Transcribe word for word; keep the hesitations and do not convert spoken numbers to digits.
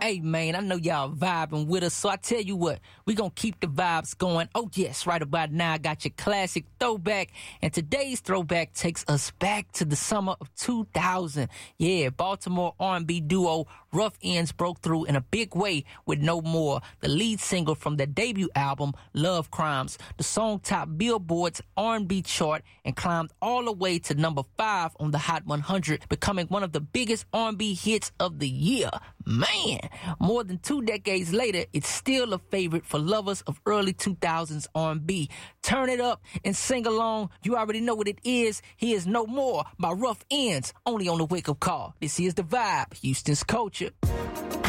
Hey, man, I know y'all vibing with us, so I tell you what, we gonna keep the vibes going. Oh, yes, right about now, I got your classic throwback, and today's throwback takes us back to the summer of two thousand. Yeah, Baltimore R and B duo Rough Ends broke through in a big way with No More, the lead single from their debut album, Love Crimes. The song topped Billboard's R and B chart and climbed all the way to number five on the Hot one hundred, becoming one of the biggest R and B hits of the year. Man, more than two decades later, it's still a favorite for lovers of early two thousands R and B. Turn it up and sing along. You already know what it is. Here's No More by Rough Ends, only on the Wake Up Call. This is The Vibe, Houston's culture.